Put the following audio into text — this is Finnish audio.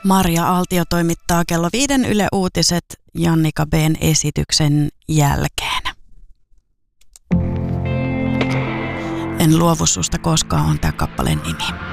Marja Aaltio toimittaa kello 5 Yle Uutiset Jannika B:n esityksen jälkeen. En luovu susta koskaan on tää kappaleen nimi.